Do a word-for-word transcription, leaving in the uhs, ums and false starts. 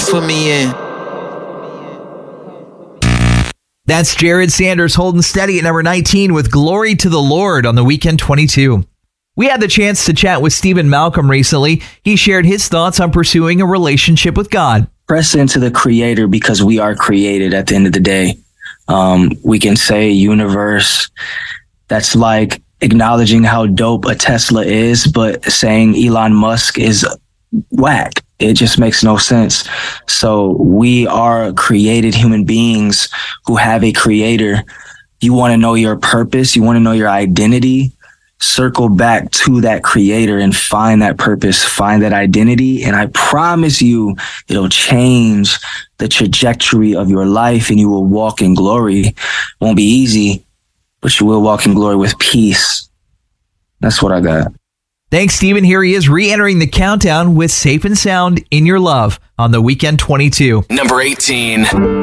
for me in. That's Jared Sanders holding steady at number nineteen with Glory to the Lord on the Weekend twenty-two. We had the chance to chat with Stephen Malcolm recently. He shared his thoughts on pursuing a relationship with God. Press into the Creator because we are created at the end of the day. Um, we can say universe. That's like acknowledging how dope a Tesla is, but saying Elon Musk is whack. It just makes no sense. So we are created human beings who have a creator. You want to know your purpose. You want to know your identity. Circle back to that creator and find that purpose, find that identity. And I promise you, it'll change the trajectory of your life and you will walk in glory. It won't be easy, but you will walk in glory with peace. That's what I got. Thanks, Stephen. Here he is re-entering the countdown with Safe and Sound in Your Love on the Weekend twenty-two. Number eighteen.